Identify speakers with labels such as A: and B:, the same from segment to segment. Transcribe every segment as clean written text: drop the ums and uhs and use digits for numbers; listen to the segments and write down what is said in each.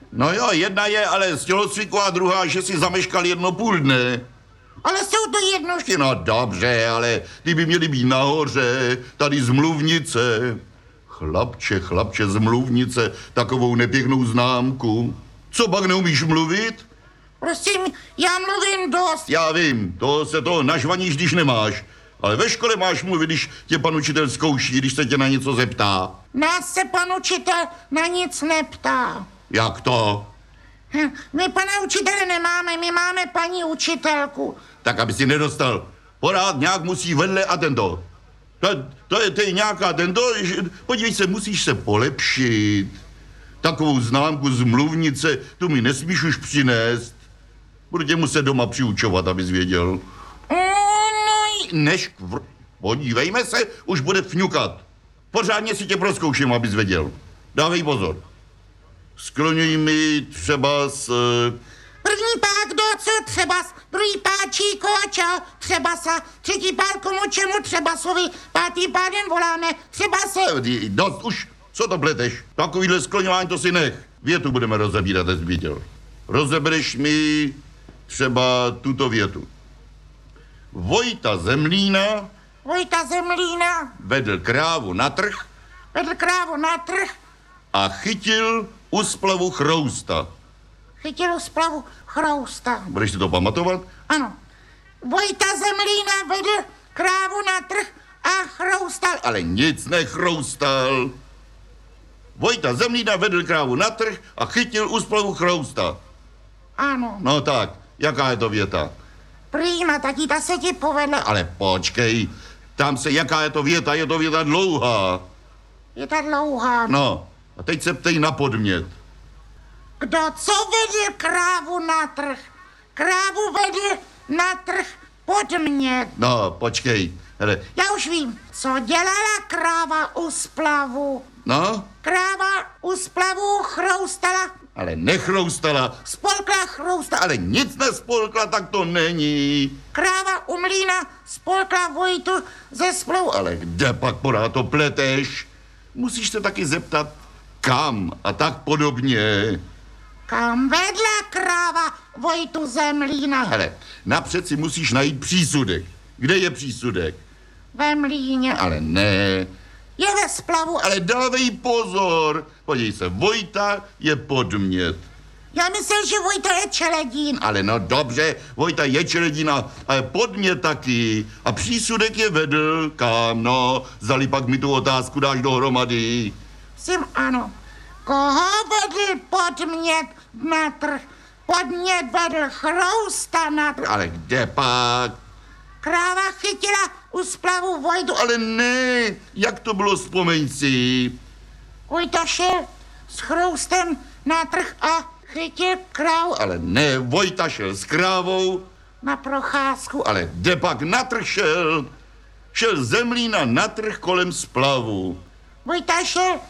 A: No jo, jedna je ale z tělocviku a druhá, že si zameškal 1,5 dne.
B: Ale jsou to jednožky.
A: No dobře, ale ty by měly být nahoře, tady z Mluvnice. Chlapče, z Mluvnice, takovou nepěknou známku. Co pak neumíš mluvit?
B: Prosím, já mluvím dost.
A: Já vím, to se toho nažvaníš, když nemáš. Ale ve škole máš mluvit, když tě pan učitel zkouší, když se tě na něco zeptá.
B: Nás se pan učitel na nic neptá.
A: Jak to?
B: My pana učitele nemáme, my máme paní učitelku.
A: Tak, aby si nedostal. Pořád nějak musí vedle a tento. To je nějaká tento, podívej se, musíš se polepšit. Takovou známku z Mluvnice, tu mi nesmíš už přinést. Budu tě muset doma přiučovat, abys věděl. Podívejme se, už bude fňukat. Pořádně si tě prozkouším, abys věděl. Dávej pozor. Skloňuj mi třeba s...
B: První pák do co třeba, druhý páčí koča, třeba sa, třetí pák komu čemu třeba sovi, pátý pádem voláme, třeba se...
A: Dost už, co to pleteš? Takovýhle skloňování to si nech. Větu budeme rozebírat, jsi viděl. Rozebereš mi třeba tuto větu. Vojta Zemlína vedl krávu na trh a chytil u splavu chrousta. Budeš si to pamatovat?
B: Ano. Vojta Zemlína vedl krávu na trh a chroustal.
A: Ale nic nechroustal. Vojta Zemlína vedl krávu na trh a chytil u splavu chrousta.
B: Ano.
A: No tak, jaká je to věta?
B: Prýma, taky ta se ti povedla.
A: Ale počkej, tam se, jaká je to věta dlouhá.
B: Je ta dlouhá.
A: No, a teď se ptej na podmět.
B: Kdo co vedl krávu na trh? Krávu vedl na trh podmět.
A: No, počkej, hele.
B: Já už vím, co dělala kráva u splavu.
A: No?
B: Kráva u splavu chroustala.
A: Ale nechroustala.
B: Spolkla chroustala.
A: Ale nic nespolkla, tak to není.
B: Kráva u mlýna spolkla Vojtu ze splavu.
A: Ale kde pak pořád to pleteš? Musíš se taky zeptat, kam a tak podobně.
B: Kam vedla kráva Vojtu Zemlína?
A: Hele, napřed si musíš najít přísudek. Kde je přísudek?
B: Ve mlýně.
A: Ale ne.
B: Je ve splavu.
A: Ale dávej pozor. Podívej se, Vojta je podmět.
B: Já myslel, že Vojta je čeledín.
A: Ale no dobře, Vojta je čeledina, ale podmět taky. A přísudek je vedl, kam, no. Zdali pak mi tu otázku dáš dohromady.
B: Sim, ano. Koho vedl podmět na trh? Podmět vedl chrousta na trh.
A: Ale kde pak?
B: Kráva chytila u splavu Vojtu.
A: Ale ne, jak to bylo, vzpomeň si.
B: Vojta šel s chroustem na trh a chytil krávu.
A: Ale ne, Vojta šel s krávou.
B: Na procházku.
A: Ale kde pak na trh šel? Šel Zemlína na trh kolem splavu.
B: Vojta šel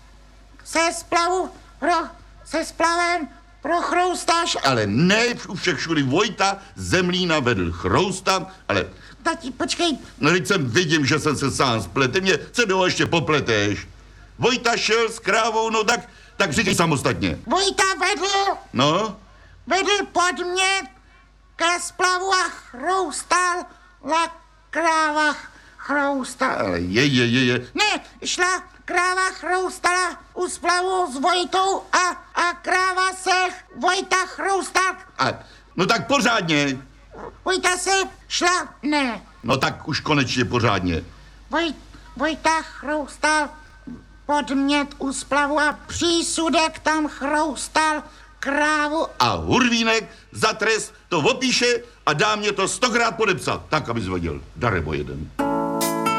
B: se splavem pro chroustáš.
A: Ale ne, všude Vojta Zemlína vedl chrousta, ale...
B: Tati, počkej.
A: No teď jsem vidím, že jsem se sám spletl, mě se do ještě popleteš. Vojta šel s krávou, no tak říkej samostatně.
B: Vojta vedl.
A: No?
B: Vedl podmět ke splavu a chroustal la kráva chroustal.
A: Ale je.
B: Ne, šla kráva chroustala u splavu s Vojtou a kráva se Vojta chroustal.
A: No tak pořádně.
B: Vojta se šla, ne.
A: No tak už konečně pořádně.
B: Vojta chroustal podmět u splavu a přísudek tam chroustal krávu.
A: A Hurvínek za trest to opíše a dá mě to 100krát podepsat. Tak, abys věděl. Darebo jeden.